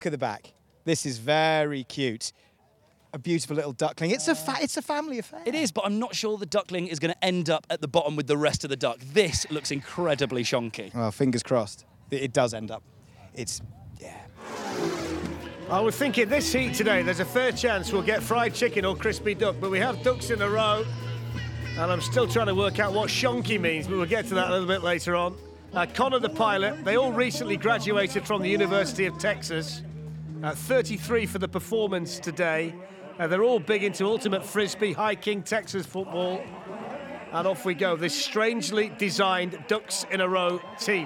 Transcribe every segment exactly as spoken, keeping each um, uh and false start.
Look at the back. This is very cute. A beautiful little duckling. It's a fa it's a family affair. It is, but I'm not sure the duckling is going to end up at the bottom with the rest of the duck. This looks incredibly shonky. Well, fingers crossed. It, it does end up. It's, yeah. I was thinking this heat today, there's a fair chance we'll get fried chicken or crispy duck, but we have ducks in a row, and I'm still trying to work out what shonky means, but we'll get to that a little bit later on. Uh, Connor the pilot, they all recently graduated from the University of Texas. Uh, thirty-three for the performance today. Uh, they're all big into ultimate frisbee, hiking, Texas football. And off we go, this strangely designed ducks in a row team.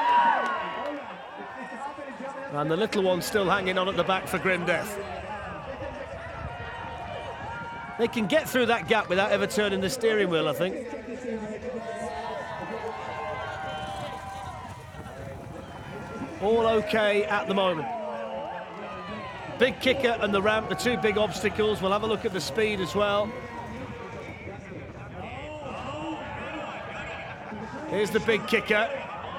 And the little one still hanging on at the back for grim death. They can get through that gap without ever turning the steering wheel, I think. All okay at the moment. Big kicker and the ramp, the two big obstacles. We'll have a look at the speed as well. Here's the big kicker.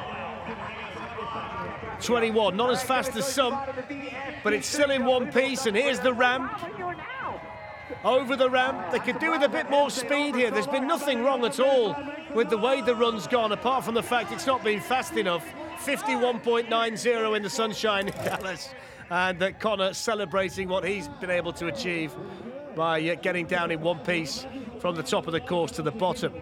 twenty-one, not as fast as some, but it's still in one piece. And here's the ramp. Over the ramp. They could do with a bit more speed here. There's been nothing wrong at all with the way the run's gone, apart from the fact it's not been fast enough. fifty-one point nine zero in the sunshine in Dallas. And uh, Connor celebrating what he's been able to achieve by uh, getting down in one piece from the top of the course to the bottom.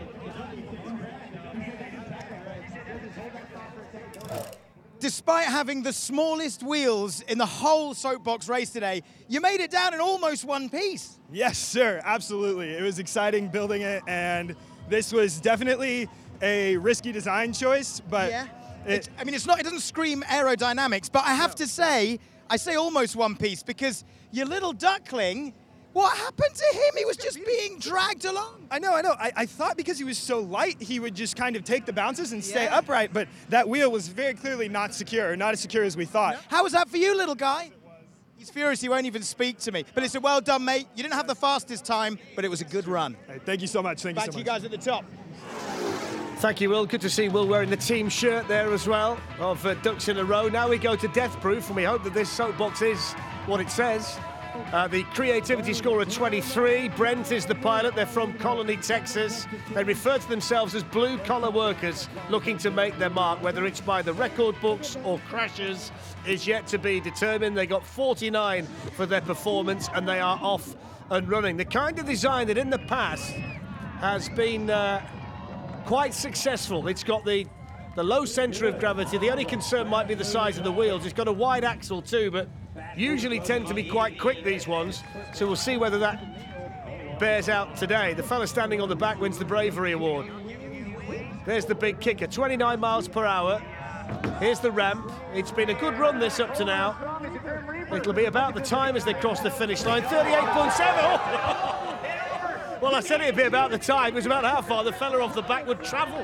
Despite having the smallest wheels in the whole soapbox race today, you made it down in almost one piece. Yes, sir, absolutely. It was exciting building it, and this was definitely a risky design choice, but yeah. It, I mean, it's not. It doesn't scream aerodynamics, but I have no. to say, I say almost one piece because your little duckling, what happened to him? He was just being dragged along. I know, I know. I, I thought because he was so light, he would just kind of take the bounces and stay yeah. upright, but that wheel was very clearly not secure, not as secure as we thought. No. How was that for you, little guy? He's furious, he won't even speak to me. But it's a well done, mate. You didn't have the fastest time, but it was a good run. Hey, thank you so much, thank Back you so to much. you guys at the top. Thank you, Will. Good to see Will wearing the team shirt there as well of uh, ducks in a row. Now we go to Death Proof, and we hope that this soapbox is what it says. Uh, the creativity score of twenty-three. Brent is the pilot. They're from Colony, Texas. They refer to themselves as blue-collar workers looking to make their mark. Whether it's by the record books or crashes is yet to be determined. They got forty-nine for their performance, and they are off and running. The kind of design that in the past has been uh, quite successful. It's got the, the low centre of gravity. The only concern might be the size of the wheels. It's got a wide axle too, but usually tend to be quite quick, these ones. So we'll see whether that bears out today. The fella standing on the back wins the Bravery Award. There's the big kicker, twenty-nine miles per hour. Here's the ramp. It's been a good run this up to now. It'll be about the time as they cross the finish line, thirty-eight point seven. Oh. Well, I said it'd be about the time. It was about how far the fella off the back would travel.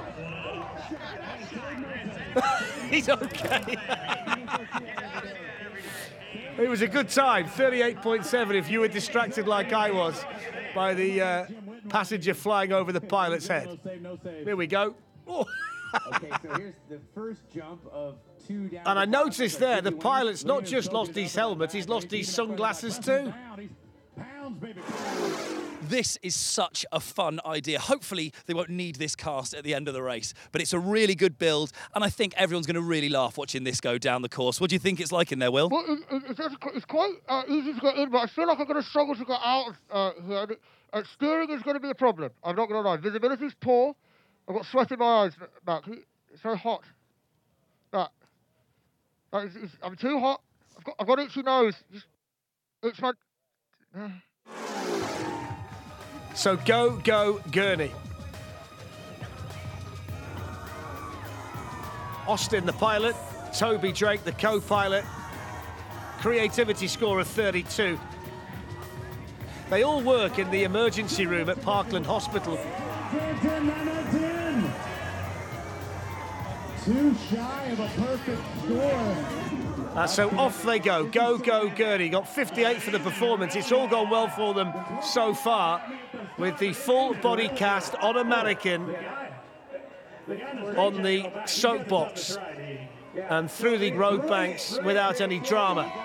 He's okay. It was a good time, thirty-eight point seven, if you were distracted like I was by the uh, passenger flying over the pilot's head. Here we go. Oh. Okay, so here's the first jump of two down. And I noticed there, the pilot's not just lost his helmet, he's lost his sunglasses too. This is such a fun idea. Hopefully they won't need this cast at the end of the race, but it's a really good build, and I think everyone's going to really laugh watching this go down the course. What do you think it's like in there, Will? Well, it, it, it's, it's quite uh, easy to get in, but I feel like I'm going to struggle to get out uh, here. Uh, steering is going to be a problem. I'm not going to lie. Visibility's poor. I've got sweat in my eyes, Matt. It's so hot. That. that is, it's, I'm too hot. I've got, I've got itchy nose. Just, it's my... Uh. So go, go, Gurney. Austin, the pilot. Toby Drake, the co-pilot. Creativity score of thirty-two. They all work in the emergency room at Parkland Hospital. Too shy of a perfect score. Uh, so off they go. Go, go, Gurney. Got fifty-eight for the performance. It's all gone well for them so far, with the full body cast on a mannequin on the soapbox and through the road banks without any drama.